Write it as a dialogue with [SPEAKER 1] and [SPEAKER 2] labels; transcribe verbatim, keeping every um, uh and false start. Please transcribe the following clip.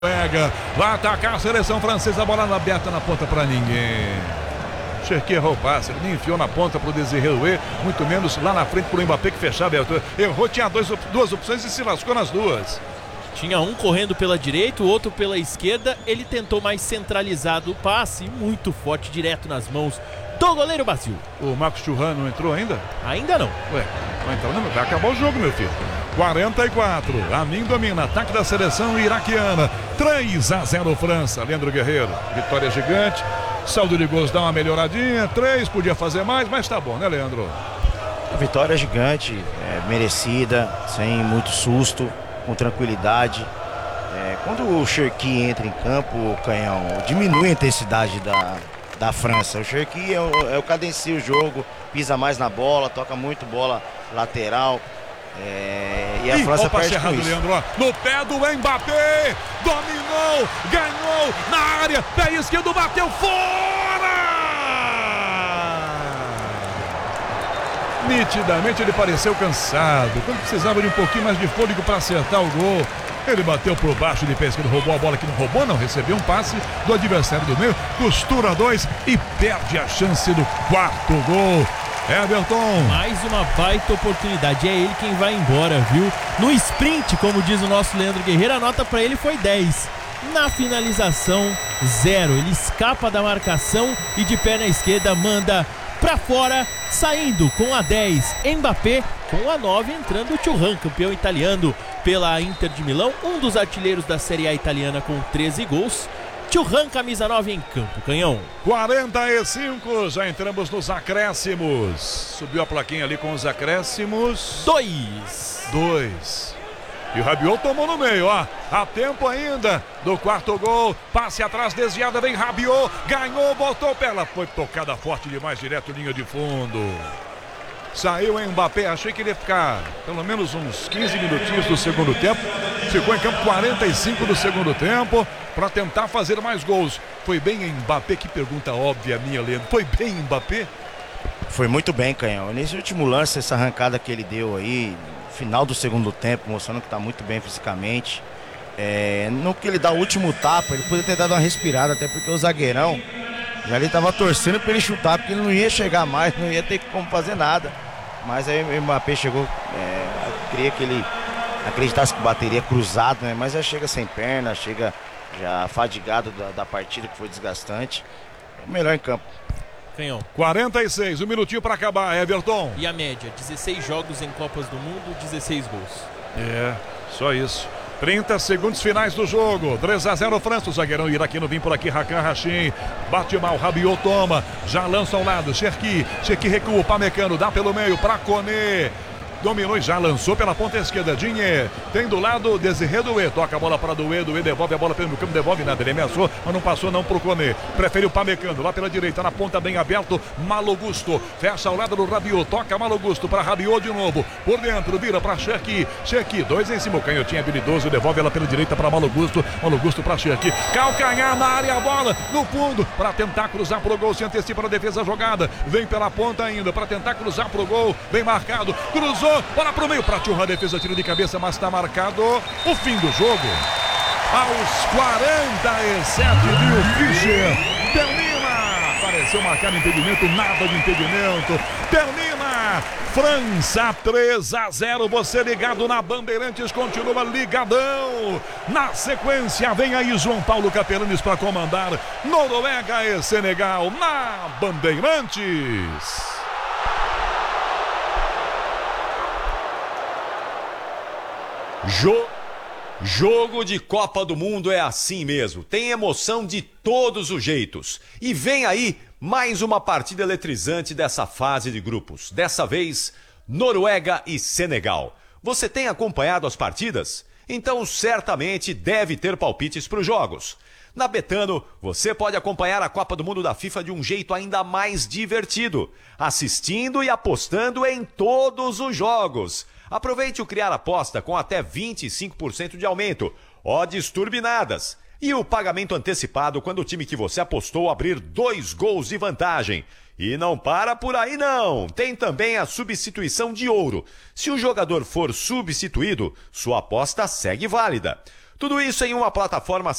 [SPEAKER 1] Pega, vai atacar a seleção francesa, bola aberta na ponta pra ninguém. Cherki errou o passe, ele nem enfiou na ponta pro Desiré, muito menos lá na frente pro Mbappé que fechava. Errou, tinha dois, duas opções e se lascou nas duas.
[SPEAKER 2] Tinha um correndo pela direita, o outro pela esquerda. Ele tentou mais centralizado o passe, muito forte, direto nas mãos do goleiro Basil.
[SPEAKER 1] O Marcos Thuram não entrou ainda?
[SPEAKER 2] Ainda não.
[SPEAKER 1] Ué, não entrou não, vai acabar o jogo, meu filho. quarenta e quatro, Amin domina, ataque da seleção iraquiana. três a zero França, Leandro Guerreiro. Vitória gigante, saldo de gols dá uma melhoradinha, três, podia fazer mais, mas tá bom, né, Leandro?
[SPEAKER 3] Vitória gigante, é, merecida, sem muito susto, com tranquilidade. É, quando o Cherki entra em campo, o Canhão, diminui a intensidade da, da França. O Cherki é o, é o cadencia o jogo, pisa mais na bola, toca muito bola lateral. É, e a Ih, França perde com isso.
[SPEAKER 1] Leandro, ó, no pé do Mbappé, dominou, ganhou na área, pé esquerdo, bateu fora! Nitidamente ele pareceu cansado, quando precisava de um pouquinho mais de fôlego para acertar o gol. Ele bateu por baixo de pé esquerdo, roubou a bola que não roubou, não, recebeu um passe do adversário do meio, costura dois e perde a chance do quarto gol. Everton.
[SPEAKER 2] Mais uma baita oportunidade, é ele quem vai embora, viu? No sprint, como diz o nosso Leandro Guerreiro, a nota para ele foi dez. Na finalização, zero. Ele escapa da marcação e de perna esquerda manda pra fora, saindo com a dez Mbappé, com a nove entrando o Thuram, campeão italiano pela Inter de Milão, um dos artilheiros da Série A italiana com treze gols. Thuram, camisa nove em campo, Canhão.
[SPEAKER 1] quarenta e cinco, já entramos nos acréscimos. Subiu a plaquinha ali com os acréscimos.
[SPEAKER 2] Dois.
[SPEAKER 1] Dois. E o Rabiot tomou no meio, ó. Há tempo ainda do quarto gol. Passe atrás, desviada, vem Rabiot. Ganhou, botou o pé. Ela foi tocada forte demais, direto linha de fundo. Saiu o Mbappé, achei que ele ia ficar pelo menos uns quinze minutinhos do segundo tempo. Ficou em campo quarenta e cinco do segundo tempo para tentar fazer mais gols. Foi bem Mbappé? Que pergunta óbvia minha, Leandro. Foi bem Mbappé?
[SPEAKER 3] Foi muito bem, Canhão. Nesse último lance, essa arrancada que ele deu aí, final do segundo tempo, mostrando que está muito bem fisicamente. É, no que ele dá o último tapa, ele poderia ter dado uma respirada, até porque o zagueirão já ele estava torcendo para ele chutar, porque ele não ia chegar mais, não ia ter como fazer nada. Mas aí o Mbappé chegou, é, eu queria que ele acreditasse que bateria cruzado, né? Mas já chega sem perna, chega já fadigado da, da partida, que foi desgastante. O melhor em campo.
[SPEAKER 2] Canhão.
[SPEAKER 1] quarenta e seis, um minutinho para acabar, Everton.
[SPEAKER 2] E a média, dezesseis jogos em Copas do Mundo, dezesseis gols.
[SPEAKER 1] É, só isso. trinta segundos finais do jogo. três a zero França. O zagueirão iraquiano vem por aqui. Hakan Hashim. Bate mal. Rabiot toma. Já lança ao lado. Cherki. Cherki recua. O Pamecano dá pelo meio para Koné. Dominou e já lançou pela ponta esquerda. Dinhe. Tem do lado Desiré Doué. Toca a bola para Doué. Doué devolve a bola pelo campo. Devolve nada. Ele ameaçou, mas não passou não pro Koné. Prefere o Pamecano. Lá pela direita. Na ponta bem aberto. Malo Gusto. Fecha ao lado do Rabiot. Toca Malo Gusto para Rabiot de novo. Por dentro. Vira para Cherki. Cherki. Dois em cima. O canhotinho habilidoso. Devolve ela pela direita para Malo Gusto. Malo Gusto para Cherki. Calcanhar na área. A bola no fundo. Para tentar cruzar pro gol. Se antecipa na defesa jogada. Vem pela ponta ainda. Para tentar cruzar pro gol. Bem marcado. Cruzou. Bola pro meio para Thuram, defesa, tiro de cabeça, mas está marcado o fim do jogo. Aos quarenta e sete, Bill Fischer termina. Pareceu marcar impedimento, nada de impedimento. Termina. França três a zero. Você ligado na Bandeirantes, continua ligadão. Na sequência, vem aí João Paulo Capelanes para comandar Noruega e Senegal na Bandeirantes.
[SPEAKER 4] Jo... Jogo de Copa do Mundo é assim mesmo, tem emoção de todos os jeitos. E vem aí mais uma partida eletrizante dessa fase de grupos. Dessa vez, Noruega e Senegal. Você tem acompanhado as partidas? Então certamente deve ter palpites para os jogos. Na Betano, você pode acompanhar a Copa do Mundo da FIFA de um jeito ainda mais divertido, assistindo e apostando em todos os jogos. Aproveite o Criar Aposta com até vinte e cinco por cento de aumento, odds turbinadas e o pagamento antecipado quando o time que você apostou abrir dois gols de vantagem. E não para por aí não, tem também a substituição de ouro. Se o jogador for substituído, sua aposta segue válida. Tudo isso em uma plataforma